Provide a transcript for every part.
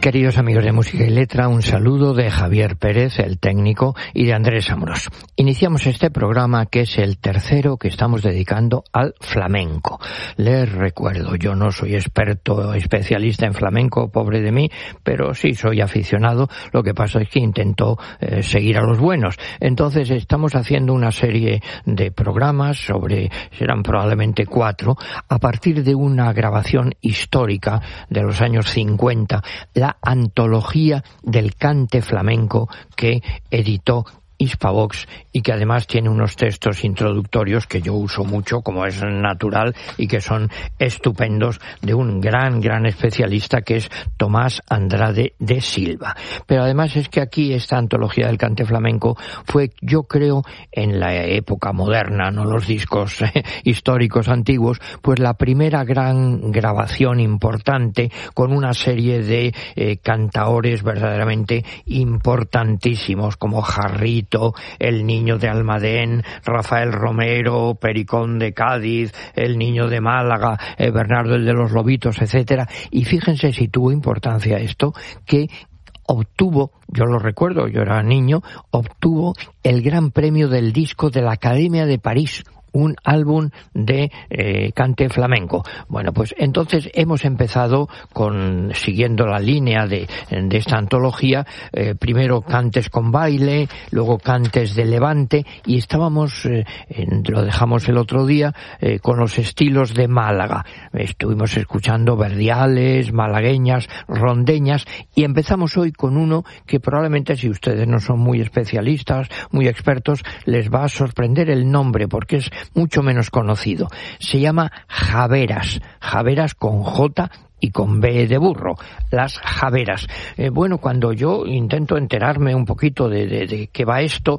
Queridos amigos de Música y Letra, un saludo de Javier Pérez, el técnico, y de Andrés Amorós. Iniciamos este programa, que es el tercero que estamos dedicando al flamenco. Les recuerdo, yo no soy experto, especialista en flamenco, pobre de mí, pero sí soy aficionado. Lo que pasa es que intento seguir a los buenos. Entonces estamos haciendo una serie de programas serán probablemente 4, a partir de una grabación histórica de los años 50, la antología del cante flamenco que editó Hispavox y que además tiene unos textos introductorios que yo uso mucho, como es natural, y que son estupendos, de un gran especialista que es Tomás Andrade de Silva. Pero además es que aquí esta antología del cante flamenco fue, yo creo, en la época moderna, no los discos históricos antiguos, pues la primera gran grabación importante con una serie de cantaores verdaderamente importantísimos como Jarrito, el Niño de Almadén, Rafael Romero, Pericón de Cádiz, el Niño de Málaga, Bernardo el de los Lobitos, etcétera. Y fíjense si tuvo importancia esto, que obtuvo, yo lo recuerdo, yo era niño, obtuvo el gran premio del disco de la Academia de París, un álbum de cante flamenco. Bueno, pues entonces hemos empezado siguiendo la línea de esta antología, primero cantes con baile, luego cantes de levante, y estábamos, lo dejamos el otro día, con los estilos de Málaga. Estuvimos escuchando verdiales, malagueñas, rondeñas, y empezamos hoy con uno que probablemente, si ustedes no son muy especialistas, muy expertos, les va a sorprender el nombre, porque es mucho menos conocido. Se llama javeras con J y con B de burro, las javeras. Bueno, cuando yo intento enterarme un poquito de qué va esto,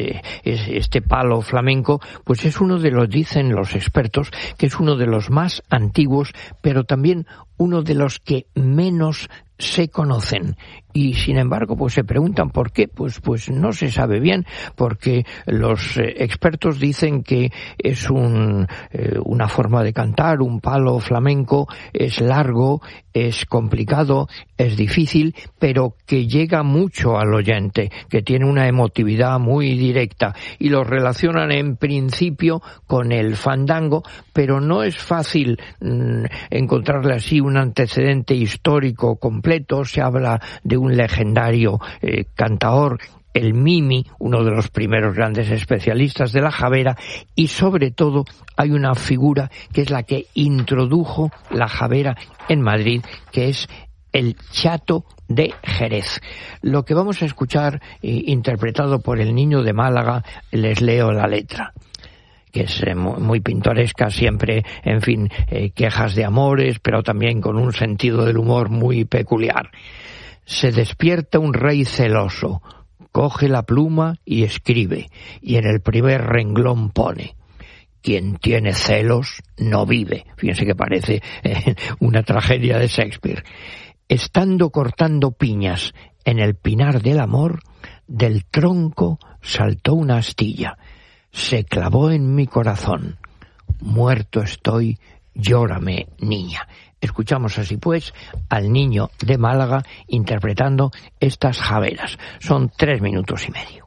este palo flamenco, pues es uno de los, dicen los expertos, que es uno de los más antiguos, pero también uno de los que menos se conocen. Y sin embargo, pues se preguntan por qué. Pues no se sabe bien, porque los expertos dicen que es una forma de cantar, un palo flamenco, es largo, es complicado, es difícil, pero que llega mucho al oyente, que tiene una emotividad muy directa, y lo relacionan en principio con el fandango, pero no es fácil encontrarle así un antecedente histórico completo. Se habla de un legendario cantaor, el Mimi, uno de los primeros grandes especialistas de la javera, y sobre todo hay una figura que es la que introdujo la javera en Madrid, que es el Chato de Jerez. Lo que vamos a escuchar, interpretado por el Niño de Málaga, les leo la letra, que es muy pintoresca, siempre, en fin, quejas de amores, pero también con un sentido del humor muy peculiar. Se despierta un rey celoso, coge la pluma y escribe, y en el primer renglón pone: quien tiene celos no vive. Fíjense que parece una tragedia de Shakespeare. Estando cortando piñas en el pinar del amor, del tronco saltó una astilla, se clavó en mi corazón. Muerto estoy, llórame, niña. Escuchamos así pues al Niño de Málaga interpretando estas javeras. Son 3 minutos y medio.